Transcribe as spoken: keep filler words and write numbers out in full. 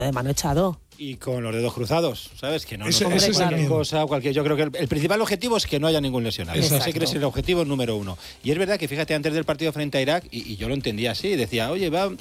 de mano echado. Y con los dedos cruzados, ¿sabes? Que no Ese- nos ese es el cualquier miedo. cosa, cualquier. Yo creo que el, el principal objetivo es que no haya ningún lesionado. Exacto. Ese que es el objetivo número uno. Y es verdad que, fíjate, antes del partido frente a Irak, y, y yo lo entendía así, decía, oye, va,